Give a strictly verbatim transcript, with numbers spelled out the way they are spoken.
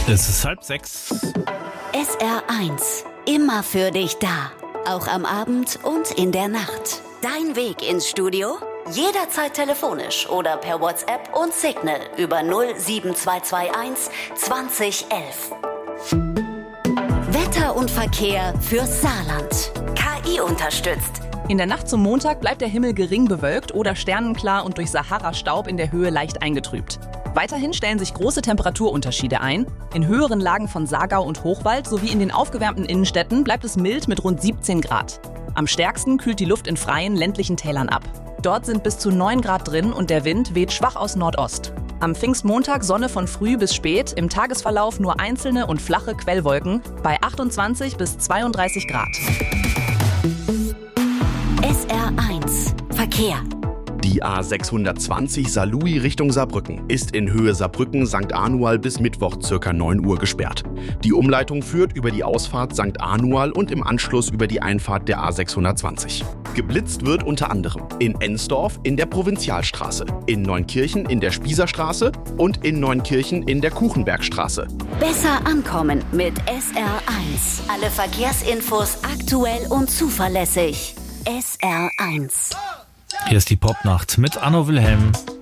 Es ist halb sechs. S R eins. Immer für dich da. Auch am Abend und in der Nacht. Dein Weg ins Studio? Jederzeit telefonisch oder per WhatsApp und Signal über null sieben zwei zwei eins zwanzig elf. Wetter und Verkehr fürs Saarland. K I unterstützt. In der Nacht zum Montag bleibt der Himmel gering bewölkt oder sternenklar und durch Sahara-Staub in der Höhe leicht eingetrübt. Weiterhin stellen sich große Temperaturunterschiede ein. In höheren Lagen von Saargau und Hochwald sowie in den aufgewärmten Innenstädten bleibt es mild mit rund siebzehn Grad. Am stärksten kühlt die Luft in freien, ländlichen Tälern ab. Dort sind bis zu neun Grad drin und der Wind weht schwach aus Nordost. Am Pfingstmontag Sonne von früh bis spät, im Tagesverlauf nur einzelne und flache Quellwolken bei achtundzwanzig bis zweiunddreißig Grad. S R eins. Verkehr. Die A sechshundertzwanzig Saarlouis Richtung Saarbrücken ist in Höhe Saarbrücken Sankt Anual bis Mittwoch ca. neun Uhr gesperrt. Die Umleitung führt über die Ausfahrt Sankt Anual und im Anschluss über die Einfahrt der A sechshundertzwanzig. Geblitzt wird unter anderem in Ensdorf in der Provinzialstraße, in Neunkirchen in der Spießerstraße und in Neunkirchen in der Kuchenbergstraße. Besser ankommen mit S R eins. Alle Verkehrsinfos aktuell und zuverlässig. S R eins. Hier ist die Popnacht mit Anno Wilhelm.